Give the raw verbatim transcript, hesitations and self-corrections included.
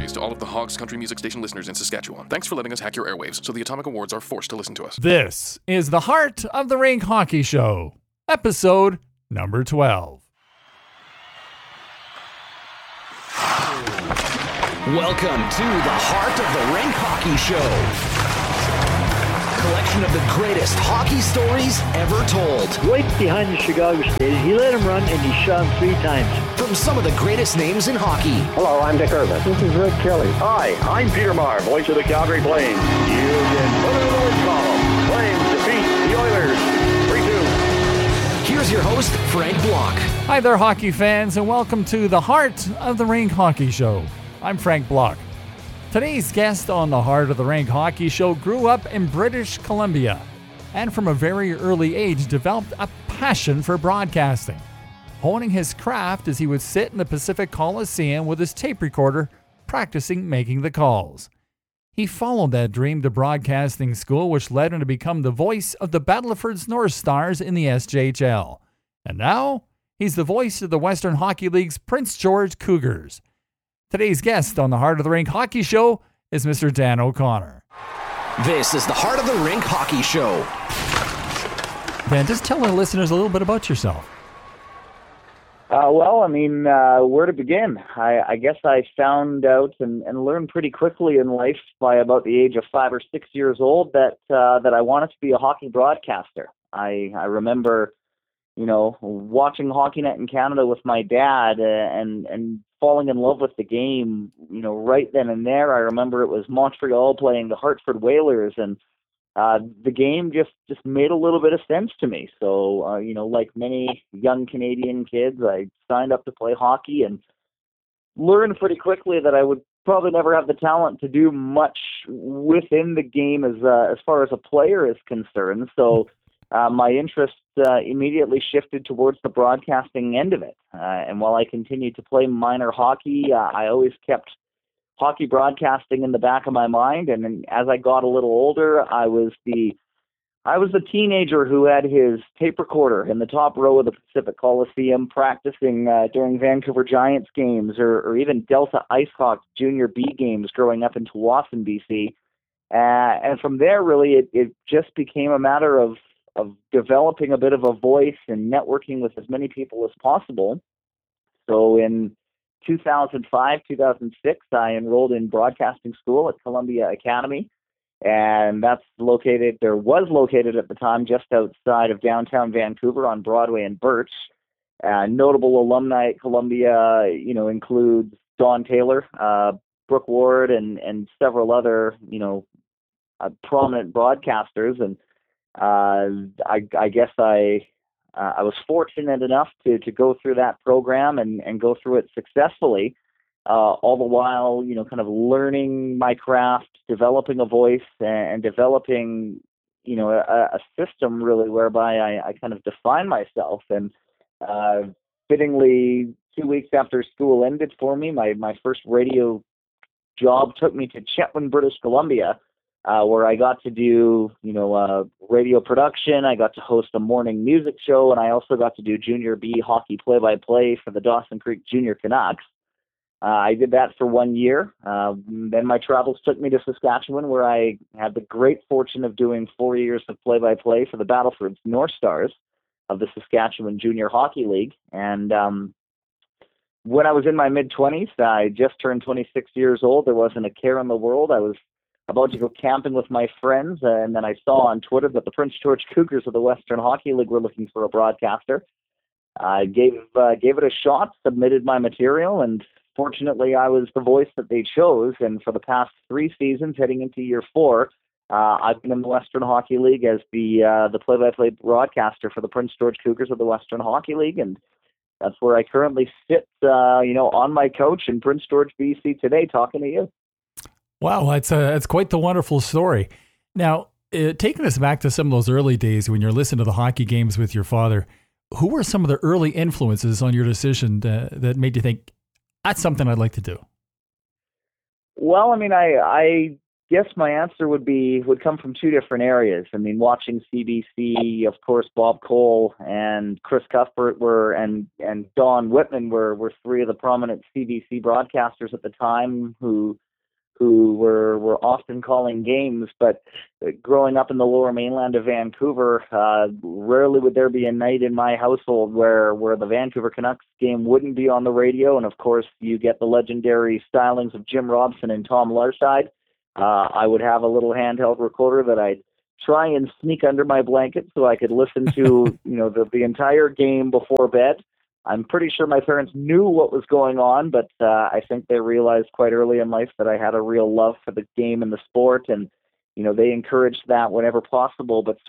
apologies to all of the Hogs Country Music Station listeners in Saskatchewan. Thanks for letting us hack your airwaves so the Atomic Awards are forced to listen to us. This is the Heart of the Rink Hockey Show, episode number twelve. Welcome to the Heart of the Rink Hockey Show. Collection of the greatest hockey stories ever told. Right behind the Chicago stage, he let him run and he shot him three times. From some of the greatest names in hockey. Hello, I'm Dick Irvin. This is Rick Kelly. Hi, I'm Peter Maher, voice of the Calgary Flames. You can put it in the win column. Flames defeat the Oilers three two. Here's your host, Frank Block. Hi there, hockey fans, and welcome to the Heart of the Rink Hockey Show. I'm Frank Block. Today's guest on the Heart of the Rink Hockey Show grew up in British Columbia and from a very early age developed a passion for broadcasting, honing his craft as he would sit in the Pacific Coliseum with his tape recorder practicing making the calls. He followed that dream to broadcasting school, which led him to become the voice of the Battleford's North Stars in the S J H L. And now, he's the voice of the Western Hockey League's Prince George Cougars. Today's guest on the Heart of the Rink Hockey Show is Mister Dan O'Connor. This is the Heart of the Rink Hockey Show. Dan, just tell our listeners a little bit about yourself. Uh, well, I mean, uh, where to begin? I, I guess I found out and, and learned pretty quickly in life by about the age of five or six years old that uh, that I wanted to be a hockey broadcaster. I I remember, you know, watching HockeyNet in Canada with my dad uh, and and falling in love with the game, you know, right then and there. I remember it was Montreal playing the Hartford Whalers, and uh, the game just, just made a little bit of sense to me. So, uh, you know, like many young Canadian kids, I signed up to play hockey and learned pretty quickly that I would probably never have the talent to do much within the game as uh, as far as a player is concerned. So Uh, my interest uh, immediately shifted towards the broadcasting end of it. Uh, and while I continued to play minor hockey, uh, I always kept hockey broadcasting in the back of my mind. And then as I got a little older, I was the I was the teenager who had his tape recorder in the top row of the Pacific Coliseum practicing uh, during Vancouver Giants games or, or even Delta IceHawks Junior B games growing up in Tsawwassen, B C. Uh, and from there, really, it, it just became a matter of of developing a bit of a voice and networking with as many people as possible. So in two thousand five, two thousand six, I enrolled in broadcasting school at Columbia Academy, and that's located, or was located at the time, just outside of downtown Vancouver on Broadway and Birch. Uh, notable alumni at Columbia, you know, includes Don Taylor, uh, Brooke Ward, and, and several other, you know, uh, prominent broadcasters. And Uh, I, I guess I uh, I was fortunate enough to, to go through that program and, and go through it successfully, uh, all the while, you know, kind of learning my craft, developing a voice, and, and developing, you know, a, a system really whereby I, I kind of define myself. And uh, fittingly, two weeks after school ended for me, my, my first radio job took me to Chetwynd, British Columbia, Uh, where I got to do, you know, uh, radio production. I got to host a morning music show, and I also got to do Junior B hockey play-by-play for the Dawson Creek Junior Canucks. Uh, I did that for one year. Uh, then my travels took me to Saskatchewan, where I had the great fortune of doing four years of play-by-play for the Battleford's North Stars of the Saskatchewan Junior Hockey League. And um, when I was in my mid-twenties, I just turned twenty-six years old. There wasn't a care in the world. I was about to go camping with my friends, uh, and then I saw on Twitter that the Prince George Cougars of the Western Hockey League were looking for a broadcaster. I gave uh, gave it a shot, submitted my material, and fortunately I was the voice that they chose. And for the past three seasons, heading into year four, uh, I've been in the Western Hockey League as the uh, the play-by-play broadcaster for the Prince George Cougars of the Western Hockey League, and that's where I currently sit, uh, you know, on my couch in Prince George, B C today, talking to you. Wow, that's a, that's quite the wonderful story. Now, uh, taking us back to some of those early days when you're listening to the hockey games with your father, who were some of the early influences on your decision to, that made you think, that's something I'd like to do? Well, I mean, I, I guess my answer would be would come from two different areas. I mean, watching C B C, of course, Bob Cole and Chris Cuthbert were and and Don Whitman were were three of the prominent C B C broadcasters at the time who who were were often calling games. But growing up in the Lower Mainland of Vancouver, uh, rarely would there be a night in my household where where the Vancouver Canucks game wouldn't be on the radio. And of course, you get the legendary stylings of Jim Robson and Tom Larside. Uh, I would have a little handheld recorder that I'd try and sneak under my blanket so I could listen to, you know, the, the entire game before bed. I'm pretty sure my parents knew what was going on, but uh, I think they realized quite early in life that I had a real love for the game and the sport, and, you know, they encouraged that whenever possible. But